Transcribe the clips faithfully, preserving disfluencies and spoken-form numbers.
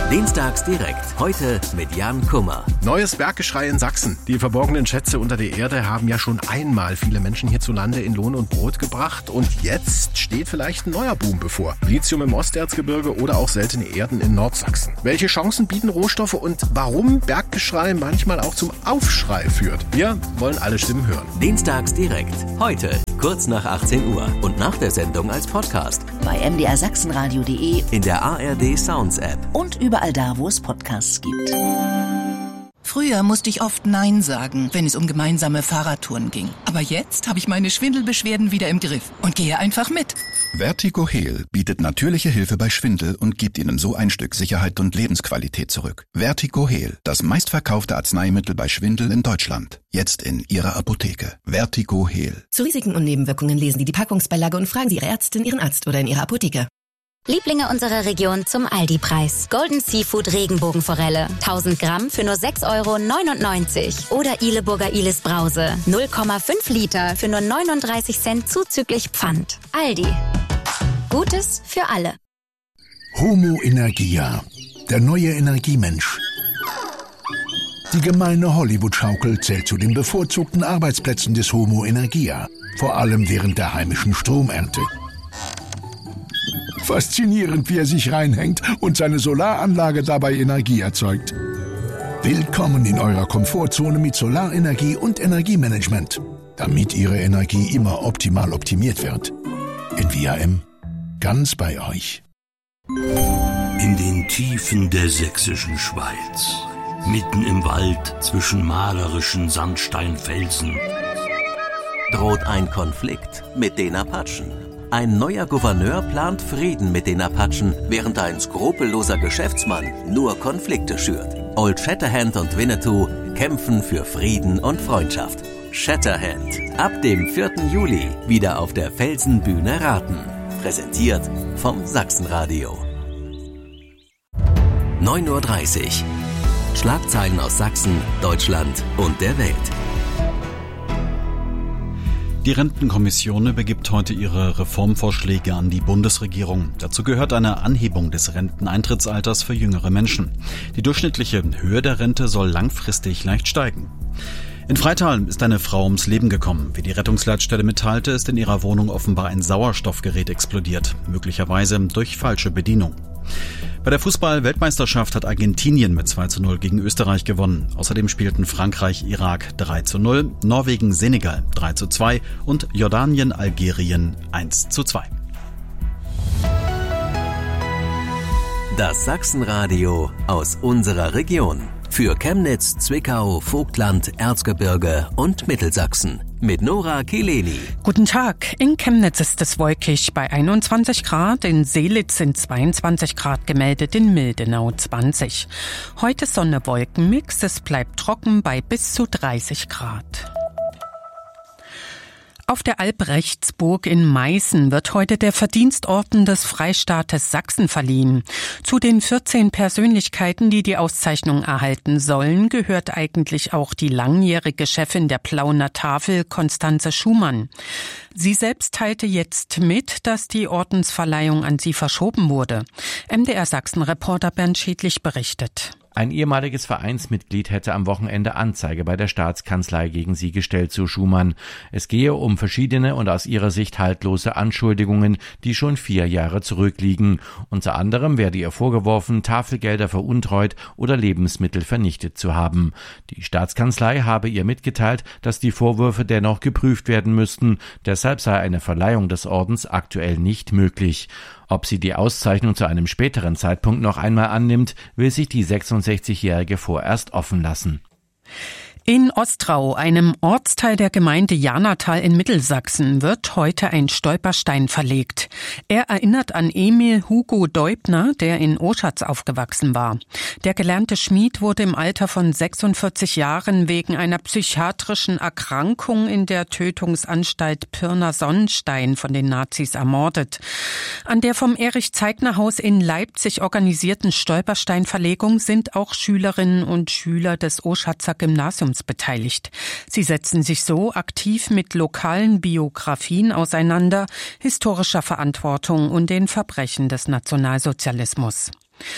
Dienstags direkt. Heute mit Jan Kummer. Neues Berggeschrei in Sachsen. Die verborgenen Schätze unter der Erde haben ja schon einmal viele Menschen hierzulande in Lohn und Brot gebracht. Und jetzt steht vielleicht ein neuer Boom bevor. Lithium im Osterzgebirge oder auch seltene Erden in Nordsachsen. Welche Chancen bieten Rohstoffe und warum Berggeschrei manchmal auch zum Aufschrei führt? Wir wollen alle Stimmen hören. Dienstags direkt. Heute kurz nach achtzehn Uhr und nach der Sendung als Podcast. Bei m d r sachsenradio punkt d e, in der A R D Sounds App und überall da, wo es Podcasts gibt. Früher musste ich oft Nein sagen, wenn es um gemeinsame Fahrradtouren ging. Aber jetzt habe ich meine Schwindelbeschwerden wieder im Griff und gehe einfach mit. Vertigo-Heal bietet natürliche Hilfe bei Schwindel und gibt Ihnen so ein Stück Sicherheit und Lebensqualität zurück. Vertigo-Heal, das meistverkaufte Arzneimittel bei Schwindel in Deutschland. Jetzt in Ihrer Apotheke. Vertigo-Heal. Zu Risiken und Nebenwirkungen lesen Sie die Packungsbeilage und fragen Sie Ihre Ärztin, Ihren Arzt oder in Ihrer Apotheke. Lieblinge unserer Region zum Aldi-Preis. Golden Seafood Regenbogenforelle. tausend Gramm für nur sechs Euro neunundneunzig. Oder Ileburger Ilis Brause. null Komma fünf Liter für nur neununddreißig Cent zuzüglich Pfand. Aldi. Gutes für alle. Homo Energia. Der neue Energiemensch. Die gemeine Hollywood-Schaukel zählt zu den bevorzugten Arbeitsplätzen des Homo Energia. Vor allem während der heimischen Stromernte. Faszinierend, wie er sich reinhängt und seine Solaranlage dabei Energie erzeugt. Willkommen in eurer Komfortzone mit Solarenergie und Energiemanagement, damit Ihre Energie immer optimal optimiert wird. Envia M. Ganz bei euch. In den Tiefen der sächsischen Schweiz, mitten im Wald zwischen malerischen Sandsteinfelsen, droht ein Konflikt mit den Apachen. Ein neuer Gouverneur plant Frieden mit den Apachen, während ein skrupelloser Geschäftsmann nur Konflikte schürt. Old Shatterhand und Winnetou kämpfen für Frieden und Freundschaft. Shatterhand, ab dem vierten Juli wieder auf der Felsenbühne Raten. Präsentiert vom Sachsenradio. neun Uhr dreißig. Schlagzeilen aus Sachsen, Deutschland und der Welt. Die Rentenkommission übergibt heute ihre Reformvorschläge an die Bundesregierung. Dazu gehört eine Anhebung des Renteneintrittsalters für jüngere Menschen. Die durchschnittliche Höhe der Rente soll langfristig leicht steigen. In Freital ist eine Frau ums Leben gekommen. Wie die Rettungsleitstelle mitteilte, ist in ihrer Wohnung offenbar ein Sauerstoffgerät explodiert, möglicherweise durch falsche Bedienung. Bei der Fußball-Weltmeisterschaft hat Argentinien mit zwei zu null gegen Österreich gewonnen. Außerdem spielten Frankreich, Irak drei zu null, Norwegen, Senegal drei zu zwei und Jordanien, Algerien eins zu zwei. Das Sachsenradio aus unserer Region. Für Chemnitz, Zwickau, Vogtland, Erzgebirge und Mittelsachsen. Mit Nora Kileni. Guten Tag. In Chemnitz ist es wolkig bei einundzwanzig Grad, in Seelitz sind zweiundzwanzig Grad gemeldet, in Mildenau zwanzig. Heute Sonne, Wolkenmix, es bleibt trocken bei bis zu dreißig Grad. Auf der Albrechtsburg in Meißen wird heute der Verdienstorden des Freistaates Sachsen verliehen. Zu den vierzehn Persönlichkeiten, die die Auszeichnung erhalten sollen, gehört eigentlich auch die langjährige Chefin der Plauener Tafel, Konstanze Schumann. Sie selbst teilte jetzt mit, dass die Ordensverleihung an sie verschoben wurde. M D R Sachsen-Reporter Bernd Schiedlich berichtet. Ein ehemaliges Vereinsmitglied hätte am Wochenende Anzeige bei der Staatskanzlei gegen sie gestellt, so Schumann. Es gehe um verschiedene und aus ihrer Sicht haltlose Anschuldigungen, die schon vier Jahre zurückliegen. Unter anderem werde ihr vorgeworfen, Tafelgelder veruntreut oder Lebensmittel vernichtet zu haben. Die Staatskanzlei habe ihr mitgeteilt, dass die Vorwürfe dennoch geprüft werden müssten. Deshalb sei eine Verleihung des Ordens aktuell nicht möglich. Ob sie die Auszeichnung zu einem späteren Zeitpunkt noch einmal annimmt, will sich die sechsundsechzigjährige vorerst offen lassen. In Ostrau, einem Ortsteil der Gemeinde Janatal in Mittelsachsen, wird heute ein Stolperstein verlegt. Er erinnert an Emil Hugo Deubner, der in Oschatz aufgewachsen war. Der gelernte Schmied wurde im Alter von sechsundvierzig Jahren wegen einer psychiatrischen Erkrankung in der Tötungsanstalt Pirna-Sonnenstein von den Nazis ermordet. An der vom Erich-Zeigner-Haus in Leipzig organisierten Stolpersteinverlegung sind auch Schülerinnen und Schüler des Oschatzer Gymnasiums beteiligt. Sie setzen sich so aktiv mit lokalen Biografien auseinander, historischer Verantwortung und den Verbrechen des Nationalsozialismus.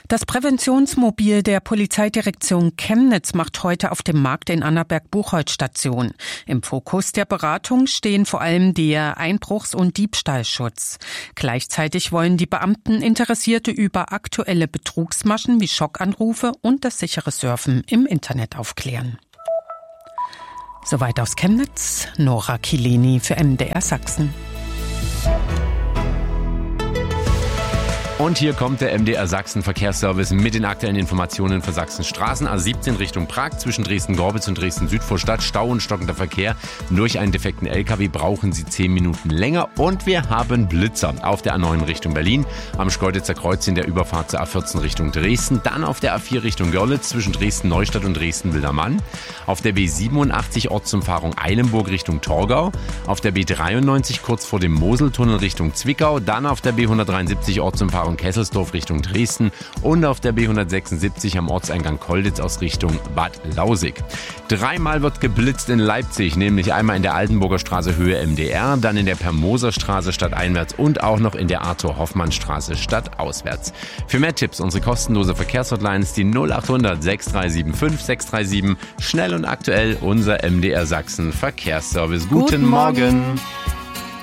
Das Präventionsmobil der Polizeidirektion Chemnitz macht heute auf dem Markt in Annaberg-Buchholz Station. Im Fokus der Beratung stehen vor allem der Einbruchs- und Diebstahlschutz. Gleichzeitig wollen die Beamten Interessierte über aktuelle Betrugsmaschen wie Schockanrufe und das sichere Surfen im Internet aufklären. Soweit aus Chemnitz, Nora Kileni für M D R Sachsen. Und hier kommt der M D R Sachsen Verkehrsservice mit den aktuellen Informationen für Sachsens Straßen. A siebzehn Richtung Prag zwischen Dresden-Gorbitz und Dresden-Südvorstadt. Stau und stockender Verkehr. Durch einen defekten L K W brauchen Sie zehn Minuten länger. Und wir haben Blitzer auf der A neun Richtung Berlin. Am Schkeuditzer Kreuz in der Überfahrt zur A vierzehn Richtung Dresden. Dann auf der A vier Richtung Görlitz zwischen Dresden-Neustadt und Dresden-Wildermann. Auf der B siebenundachtzig Ortsumfahrung Eilenburg Richtung Torgau. Auf der B dreiundneunzig kurz vor dem Moseltunnel Richtung Zwickau. Dann auf der B hundertdreiundsiebzig Ortsumfahrung Kesselsdorf Richtung Dresden und auf der B hundertsechsundsiebzig am Ortseingang Kolditz aus Richtung Bad Lausig. Dreimal wird geblitzt in Leipzig, nämlich einmal in der Altenburger Straße Höhe M D R, dann in der Permoser Straße stadteinwärts und auch noch in der Arthur-Hoffmann-Straße stadtauswärts. Für mehr Tipps unsere kostenlose Verkehrshotline ist die null achthundert sechs drei sieben fünf sechs drei sieben. Schnell und aktuell unser M D R Sachsen Verkehrsservice. Guten, Guten Morgen. Morgen.